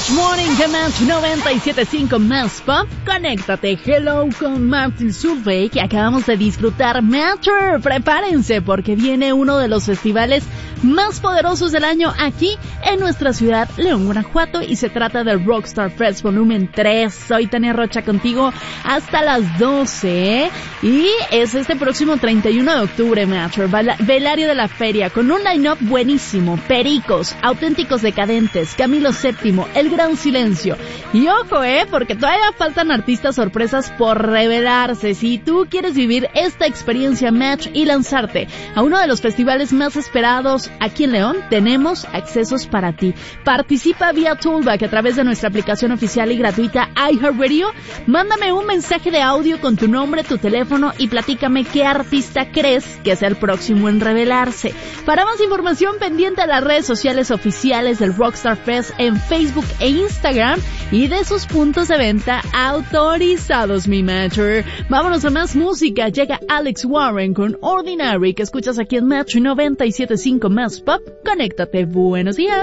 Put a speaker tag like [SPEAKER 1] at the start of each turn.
[SPEAKER 1] Match Morning de Match 97.5 Más Pop. Conéctate. Hello con Martin Solveig, que acabamos de disfrutar. Matter, prepárense porque viene uno de los festivales más poderosos del año aquí en nuestra ciudad, León, Guanajuato, y se trata del Rockstar Fest Volumen 3. Soy Tania Rocha contigo hasta las 12, y es este próximo 31 de octubre, Matter, velario de la feria, con un line-up buenísimo: Pericos, Auténticos Decadentes, Camilo VII, El Gran Silencio. Y ojo, porque todavía faltan artistas sorpresas por revelarse. Si tú quieres vivir esta experiencia Match y lanzarte a uno de los festivales más esperados aquí en León, tenemos accesos para ti. Participa vía Toolback a través de nuestra aplicación oficial y gratuita iHeartRadio. Mándame un mensaje de audio con tu nombre, tu teléfono y platícame qué artista crees que es el próximo en revelarse. Para más información, pendiente a las redes sociales oficiales del Rockstar Fest en Facebook e Instagram y de sus puntos de venta autorizados, mi Matcher. Vámonos a más música. Llega Alex Warren con Ordinary, que escuchas aquí en Match 97.5 Más Pop. Conéctate. Buenos días.